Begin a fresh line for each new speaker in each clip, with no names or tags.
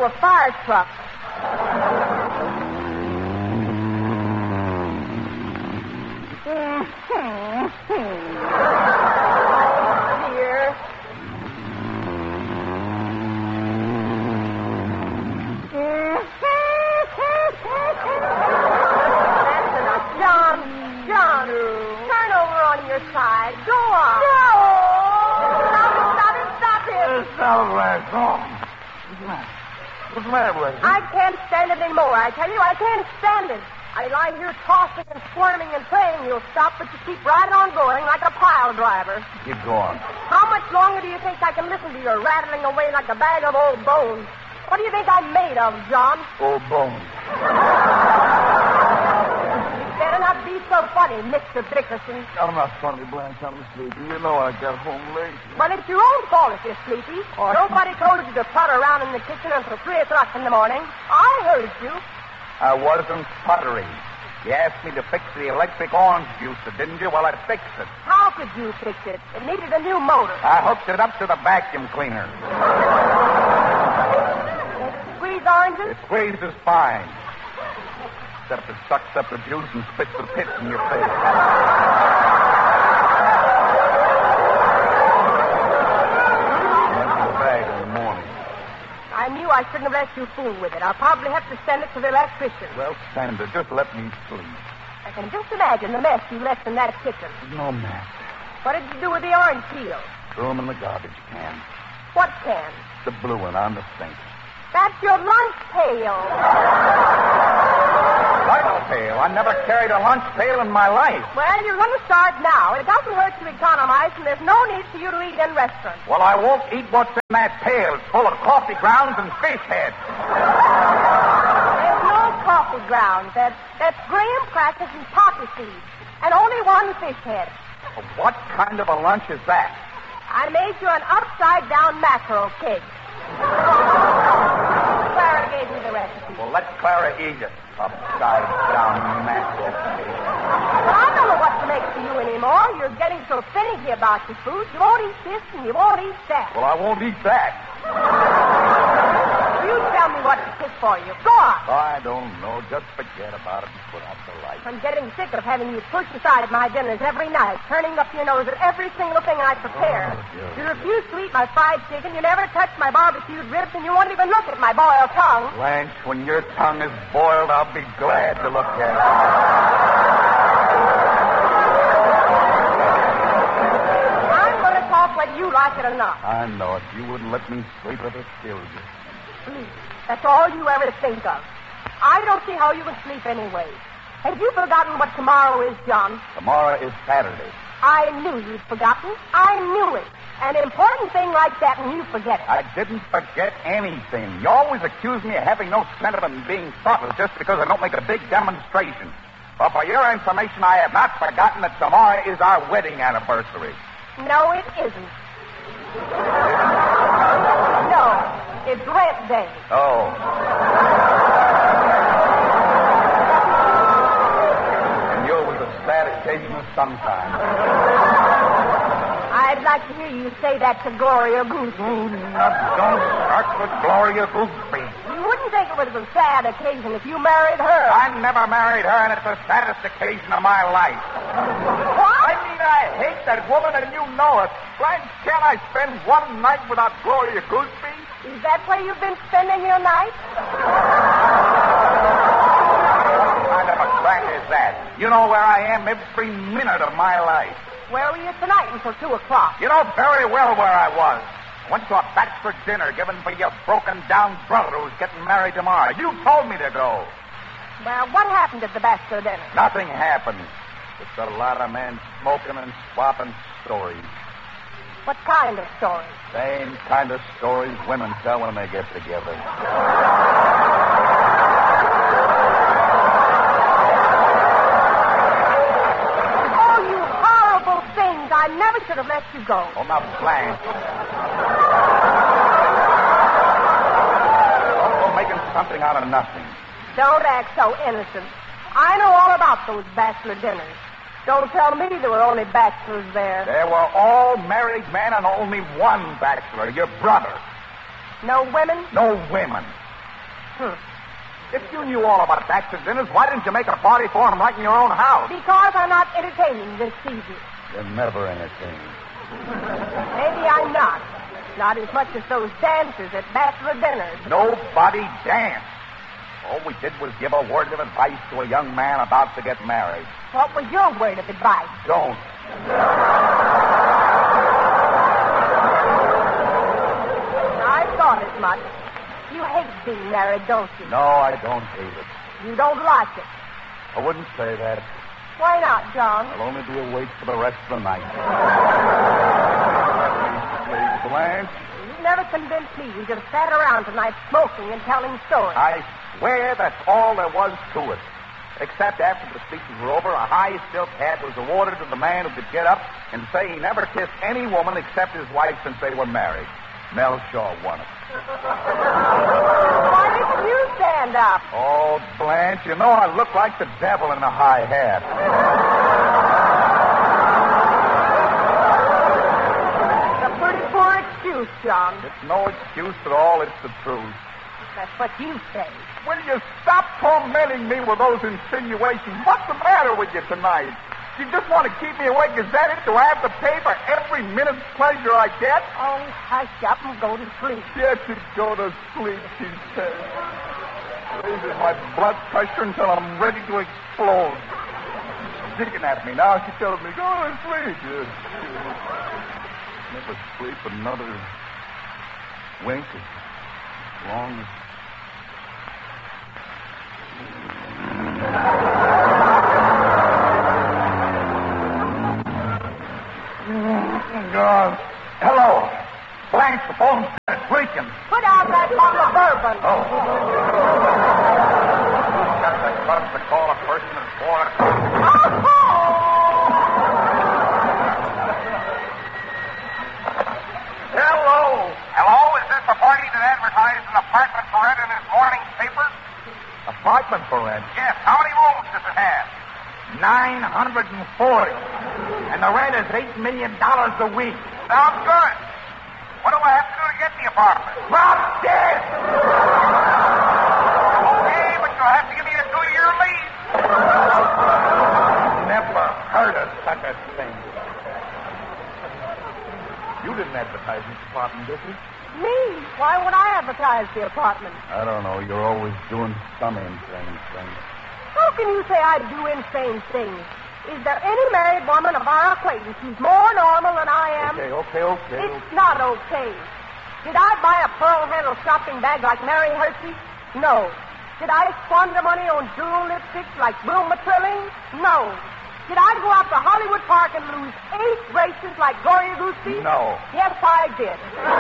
a fire truck. Dear. That's enough. John, turn over on your side. Go on. No! Stop it.
Stop it. What's the matter with you?
I can't stand it anymore. I tell you, I can't stand it. I lie here tossing and squirming and praying you'll stop, but you keep right on going like a pile driver.
Keep going.
How much longer do you think I can listen to you rattling away like a bag of old bones? What do you think I'm made of, John?
Old bones.
You better not be so funny, Mr. Dickerson.
I'm not funny, Blanche. I'm sleepy. You know I got home late.
Well, it's your own fault if you're sleepy.
Oh,
Nobody told you to putter around in the kitchen until 3 o'clock in the morning. I heard you.
I wasn't puttering. You asked me to fix the electric orange juicer, didn't you? Well, I fixed it.
How could you fix it? It needed a new motor.
I hooked it up to the vacuum cleaner.
Squeeze oranges?
It squeezes fine. Except it sucks up the juice and spits the pits in your face. The bag in the morning.
I knew I shouldn't have let you fool with it. I'll probably have to send it to the electrician.
Well, send it. Just let me sleep.
I can just imagine the mess you left in that kitchen.
No mess.
What did you do with the orange peel?
Threw them in the garbage can.
What can?
The blue one on the sink.
That's your lunch pail.
Lunch pail? I never carried a lunch pail in my life.
Well, you're going to start now. It doesn't hurt to economize, and there's no need for you to eat in restaurants.
Well, I won't eat what's in that pail. It's full of coffee grounds and fish heads.
There's no coffee grounds. That's graham crackers and poppy seeds, and only one fish head.
What kind of a lunch is that?
I made you an upside-down mackerel cake. Clara gave me the recipe.
Well, let Clara eat it. Upside-down mackerel cake.
Well, I don't know what to make for you anymore. You're getting so finicky about your food. You won't eat this and you won't eat that.
Well, I won't eat that.
You tell me what to cook for you. Go on.
I don't know. Just forget about it and put out the light.
I'm getting sick of having you push aside my dinners every night, turning up your nose at every single thing I prepare. You refuse to eat my fried chicken, you never touch my barbecued ribs, and you won't even look at my boiled tongue.
Blanche, when your tongue is boiled, I'll be glad to look at it.
I'm going to talk whether you like it or not.
I know it. You wouldn't let me sleep if it killed you.
Sleep. That's all you ever think of. I don't see how you can sleep anyway. Have you forgotten what tomorrow is, John?
Tomorrow is Saturday.
I knew you'd forgotten. I knew it. An important thing like that, and you forget it.
I didn't forget anything. You always accuse me of having no sentiment and being thoughtless just because I don't make a big demonstration. But for your information, I have not forgotten that tomorrow is our wedding anniversary.
No, it isn't. No, it's rent day.
Oh. And you're with a sad occasion of some kind.
I'd like to hear you say that to Gloria Gooseby.
Now, don't start with Gloria Gooseby.
You wouldn't think it was a sad occasion if you married her.
I never married her, and it's the saddest occasion of my life.
What?
I mean, I hate that woman, and you know it. Blanche, can't I spend one night without Gloria Gooseby?
Is that where you've been spending your night?
What kind of a crack is that? You know where I am every minute of my life.
Where were you tonight until 2 o'clock?
You know very well where I was. I went to a bachelor dinner given for your broken-down brother who's getting married tomorrow. You told me to go.
Well, what happened at the bachelor dinner?
Nothing happened. Just a lot of men smoking and swapping stories.
What kind of stories?
Same kind of stories women tell when they get together.
Oh, you horrible things. I never should have let you go.
Oh, now, Blanche. Oh, making something out of nothing.
Don't act so innocent. I know all about those bachelor dinners. Don't tell me there were only bachelors there.
There were all married men and only one bachelor, your brother.
No women?
No women. If you knew all about bachelor dinners, why didn't you make a party for them right in your own house?
Because I'm not entertaining this season.
You're never entertaining.
Maybe I'm not. Not as much as those dancers at bachelor dinners.
Nobody danced. All we did was give a word of advice to a young man about to get married.
What was your word of advice?
Don't.
I thought as much. You hate being married, don't you?
No, I don't hate it.
You don't like it.
I wouldn't say that.
Why not, John?
I'll only be awake for the rest of the night. Please, Blanche.
You never convinced me. You just sat around tonight smoking and telling stories.
I swear that's all there was to it. Except after the speeches were over, a high silk hat was awarded to the man who could get up and say he never kissed any woman except his wife since they were married. Mel Shaw won it.
Why didn't you stand up?
Oh, Blanche, you know I look like the devil in a high hat.
It's a pretty poor excuse, John.
It's no excuse at all. It's the truth.
That's what you say.
Will you stop tormenting me with those insinuations? What's the matter with you tonight? You just want to keep me awake? Is that it? Do I have to pay for every minute's pleasure I get?
Oh, hush up and go to sleep.
Yes, you go to sleep, she says. Raises my blood pressure until I'm ready to explode. Digging at me now. She tells me, go to sleep. Yes. Never sleep another wink as long as... God. Hello. Blanche, the phone's squeaking.
Put out that bottle of bourbon.
Oh. Got the guts to call a person at 4 o'clock. Hello. Hello? Is this the party that advertised an apartment for rent in his morning paper? Apartment for rent? Yes. How many rooms does it have? 940. And the rent is $8 million a week. Sounds good. What do I have to do to get the apartment? Drop dead! Okay, but you'll have to give me a 2-year lease. Never heard of such a thing. You didn't advertise this apartment, did you?
Me? Why would I advertise the apartment?
I don't know. You're always doing some insane thing.
How can you say I do insane things? Is there any married woman of our acquaintance who's more normal than I am?
Okay.
It's not okay. Did I buy a pearl-handled shopping bag like Mary Hershey? No. Did I squander money on jewel lipsticks like Wilma Trilling? No. Did I go out to Hollywood Park and lose 8 races like Gloria Gucci?
No.
Yes, I did.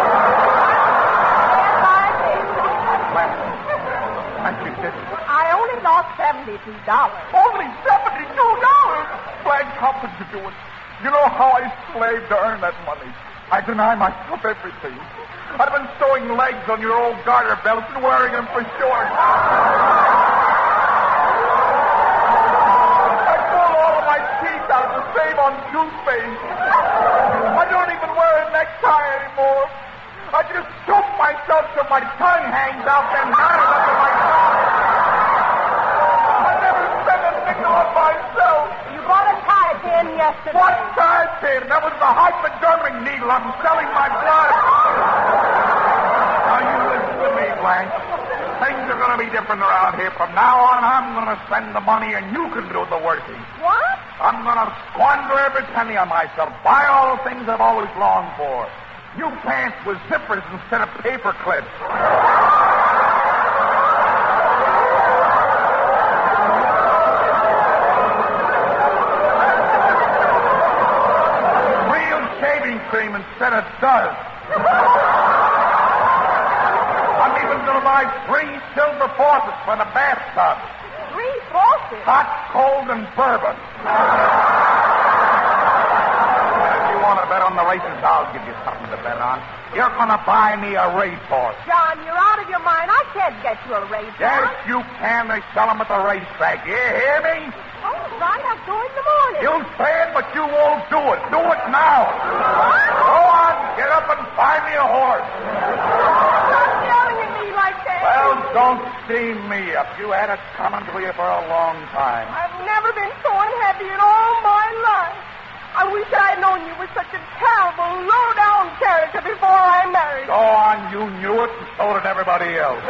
Yes, I did.
Blanche, you did.
I only lost $72.
Only $72? Blanche, how could you do it? You know how I slaved to earn that money. I deny myself everything. I've been sewing legs on your old garter belts and wearing them for shorts. I pulled all of my teeth out to save on toothpaste. I don't even wear a necktie anymore. I just choke myself till my tongue hangs out, then hang it up in my mouth. I never spent a nickel on myself.
You bought a tie pin yesterday.
What tie pin? That was the hypodermic needle. I'm selling my blood. Now you listen to me, Blanche. Things are going to be different around here. From now on, I'm going to spend the money and you can do the working.
What?
I'm going to squander every penny on myself. Buy all the things I've always longed for. New pants with zippers instead of paper clips. Real shaving cream instead of dust. I'm even going to buy 3 silver faucets for the bathtub.
3 faucets?
Hot, cold, and bourbon. Bet on the races, I'll give you something to bet on. You're going to buy me a racehorse.
John, you're out of your mind. I can't get you a racehorse.
Yes, you can. They sell them at the racetrack. You hear me?
All right, I'll go in the morning.
You say it, but you won't do it. Do it now.
What?
Go on, get up and buy me a horse.
Stop yelling at me like that.
Well, go don't see me up. You had it coming to you for a long time.
I've never been so unhappy in all my life. I wish I had known you were such a terrible, low-down character before I married.
Go on, you knew it, and so did everybody else.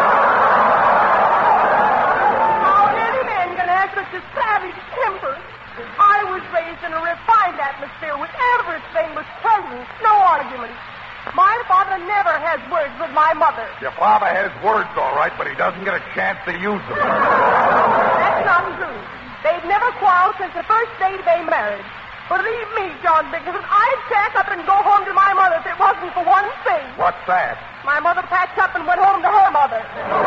How any man can have such a savage temper? I was raised in a refined atmosphere where everything was pleasant, no arguments. My father never has words with my mother.
Your father has words, all right, but he doesn't get a chance to use them.
That's not true. They've never quarreled since the first day they married. Believe me, John Dickinson, I'd pack up and go home to my mother if it wasn't for one thing.
What's that?
My mother packed up and went home to her mother.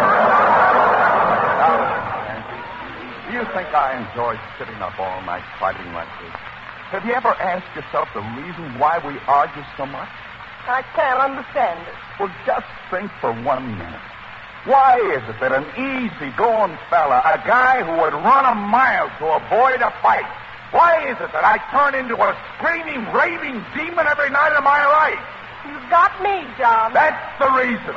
Now, do you think I enjoy sitting up all night fighting like this? Have you ever asked yourself the reason why we argue so much?
I can't understand it.
Well, just think for 1 minute. Why is it that an easy-going fella, a guy who would run a mile to avoid a fight, why is it that I turn into a screaming, raving demon every night of my life?
You've got me, John.
That's the reason.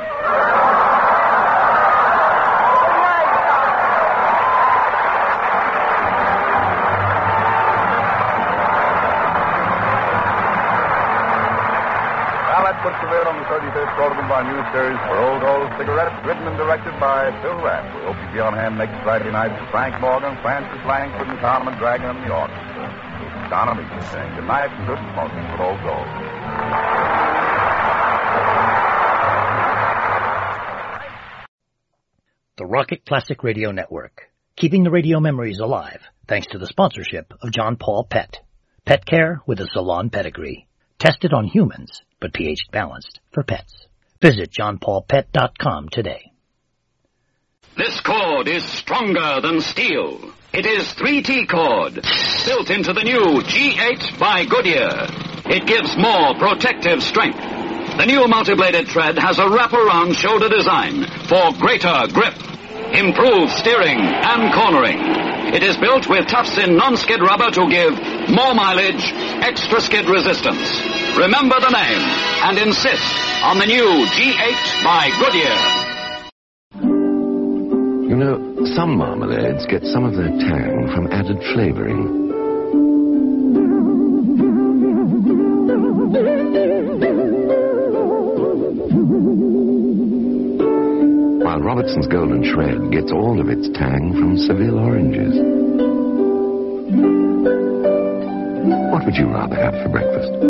Well, that puts the lid on the 35th program of our new series for Old Old Cigarettes, written and directed by Phil Rapp. We hope you'll be on hand next Friday night with Frank Morgan, Francis Langford, and Conman Dragon and the orchestra. Don Amici saying good night and good smoking with Old Gold.
The Rocket Classic Radio Network, keeping the radio memories alive thanks to the sponsorship of John Paul Pet. Pet care with a salon pedigree. Tested on humans, but pH balanced for pets. Visit johnpaulpet.com today.
This cord is stronger than steel. It is 3T cord, built into the new G8 by Goodyear. It gives more protective strength. The new multi-bladed thread has a wraparound shoulder design for greater grip, improved steering and cornering. It is built with tufts-in non-skid rubber to give more mileage, extra skid resistance. Remember the name and insist on the new G8 by Goodyear.
You know, some marmalades get some of their tang from added flavoring. While Robertson's Golden Shred gets all of its tang from Seville oranges. What would you rather have for breakfast?